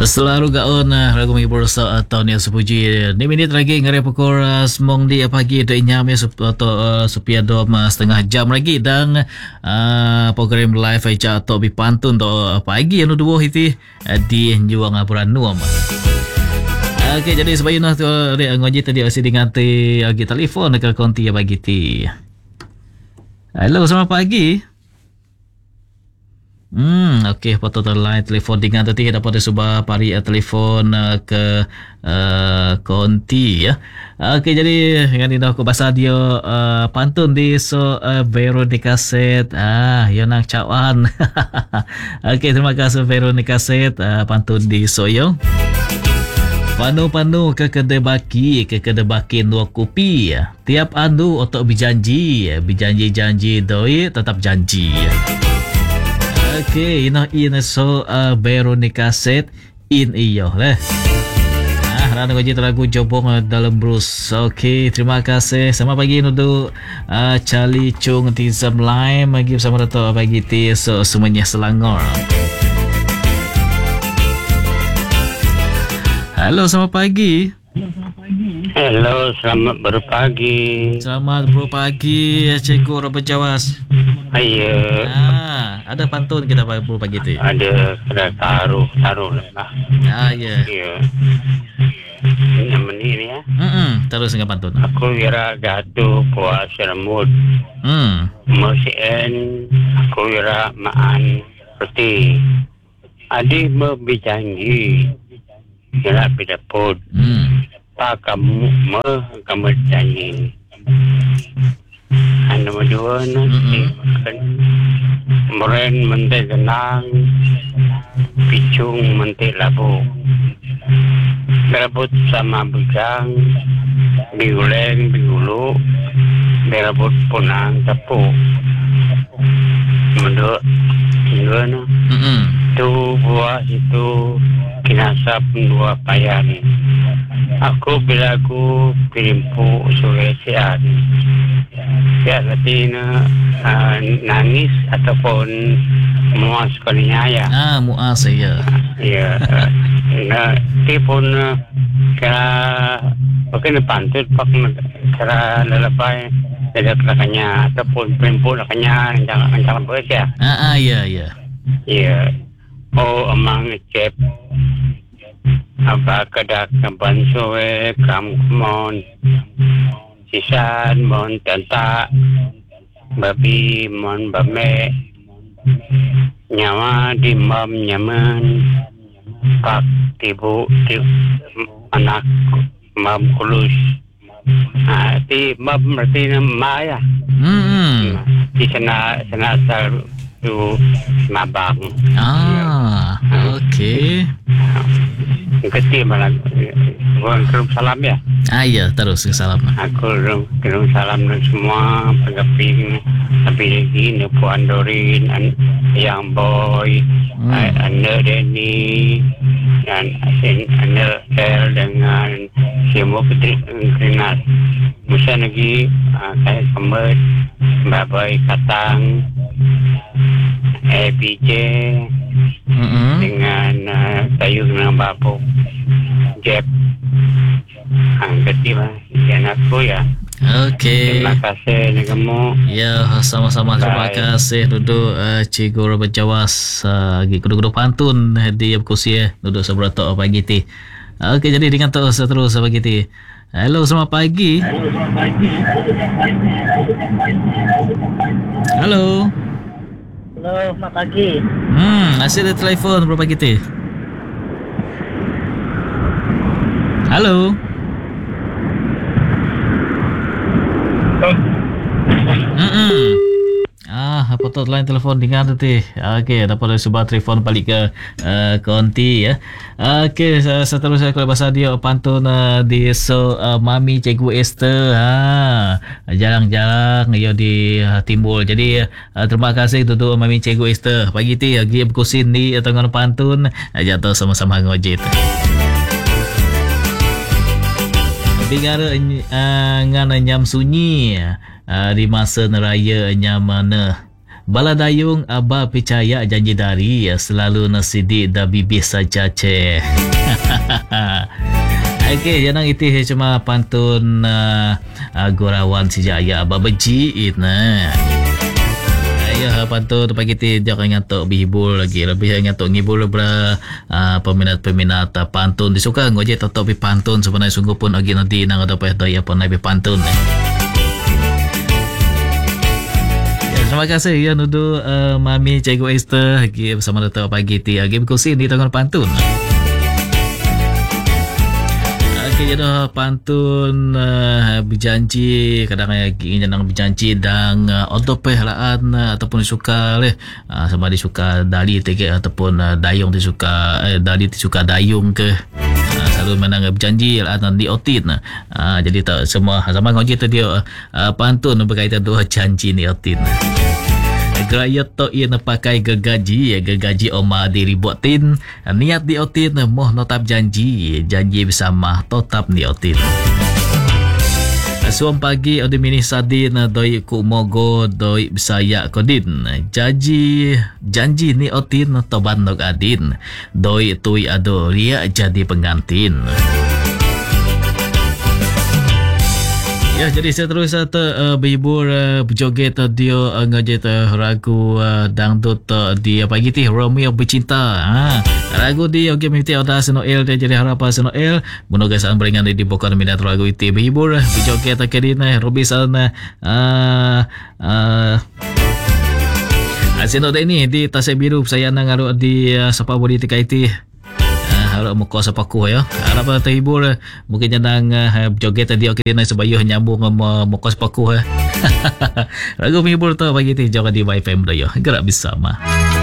Selalu gaon lagu menghibur tahun yang sepuji. Ni minit lagi ngari pukul semong di pagi dah inyam ya atau supaya 2.5 jam lagi dan program live aja atau bipantun tu pagi anu dua hiti di juang apuran nuam. Okey, jadi sebayuna tu ngoji tadi asyik dengan lagi telefon dekat konti ya pagi ti. Hello, selamat pagi. Okey, foto line telefon dengan tadi dapat subah pari telefon ke konti ya. Okey, jadi dengan ini aku bahasa dia pantun di Veronica Set. Ya nak cawan. Okey, terima kasih Veronica Set pantun di yo. Panu-panu ke kedai baki dua kopi. Tiap anu otak berjanji doi tetap janji. Okey, ini Veronica Set in iyo leh. Rana gaji lagu jobong dalam brus. Okey, terima kasih. Selamat pagi nudu Charlie Chung Tizam Lime bagi bersama Dato' pagi ti semuanya Selangor. Halo, selamat pagi. Hello, selamat berpagi. Selamat berpagi, Cikgu Robert Jawas. Ya. Ada pantun kita pagi tu. Ada taruh lah. Ya. Ya. Ini menir ya. Terus dengan pantun. Aku kira gaduh puas rambut. Mesin aku kira maan peti. Adik berjanji. Kira pidapod. Kamu janji. Nomor dua nanti Moren menteri tenang, Picung menteri labu. Berabut sama bujang, Biguleng, Bigulu, berabut punang tepu. Menurut gimana? Tu buah itu kinasap dua payan. Aku bila aku pirimpu sore siang. Ya, berarti nangis ataupun muas kalinya ya. Muas ya. Ya. Ti pun kira mungkin pantut pak kira lelapai ada kelakanya ataupun pirimpu lakanya jangan beres ya. Ya. Ya. Oh, amang cep. Apa kedak keban sore kamon. Sisan mon tanta babi mon bame nyawa di mam nyaman pak tibu anak mam kulus ti mam berarti maya di sana tu mabang okey. Kecil malah kirim salam ya. Ya, terus salam. Aku kirim salam dan semua pendamping tapi lagi Puan Dorin, yang boy, Anda Denny dan Anda El dengan semua petri keringat. Musa lagi saya Kemet, Mbak Boy Katang, APJ dengan kayu dengan bapuk Jeb kecil anakku ya. Okey. Terima kasih dengan kamu. Ya, sama-sama. Terima kasih duduk Cikgu Robert Jawas kudu-kudu pantun di kursi duduk seberapa pagi ti. Okey, jadi dengan terus pagi ti. Hello, selamat pagi. Halo. Halo, selamat pagi. Asyik ada telefon berapa pagi ti? Halo. Potong line telefon dengan tadi. Okey, dapat sebuah telefon balik ke konti ya. Okey, seterusnya kalau bahasa dia pantun di Mami Cikgu Esther. Jarang-jarang dia timbul. Jadi terima kasih untuk Mami Cikgu Esther. Pagi ti lagi berkusin di tengah pantun jatuh sama-sama ngojit. Bigara ngan nyam sunyi di masa neraya nyamana Baladayung aba percaya janji dari selalu nasidi da bibi saja ce. Okey, jangan itu cuma pantun Gorawan si Jaya aba beji itna. Ya pantun pagi ti jangan ngatok bihibur lagi lebih ngatok ngibur bra peminat-peminat pantun disuka ngoje tetap pantun sebenarnya sungguh pun lagi nanti nang ada daya pun nabi pantun. Terima kasih ya nudu Mami Cikgu Esther lagi bersama Dato' pagi ti lagi berkongsi di tangan pantun. Okey jadi pantun berjanji kadang lagi jangan berjanji dan untuk pehelaan ataupun disuka leh sama disuka dali tege ataupun dayung disuka dali disuka dayung ke selalu menang berjanji dan diotin. Jadi tak semua sama ngoji tu dia pantun berkaitan dua janji ni otin. Geraya to ia pakai gegaji oma diribuatin niat diotin moh notap janji bersama tetap diotin. Suam pagi ode mini sadin doi ku mogo doi bisaya kodin janji ni otin toban nok adin doi tui ado ria jadi pengantin. Ya, jadi saya terus berhibur berjoget dia ngajet ragu dangdut dia pagi ti Romeo bercinta. Ragu dia okey mesti ada Senoel dia jadi harapan Senoel. Monoga sang beringan di bukan minat ragu itu berhibur berjoget kedina Robinson Seno ini di tasik biru saya nang aru di sapa bodi TKIT. Harap muka sepaku ya. Harap terhibur mungkin jangan joget tadi okey nak sebayuh nyambung muka sepaku. Lagu menghibur tu bagi ti jangan di YFM dah ya. Gerak bersama.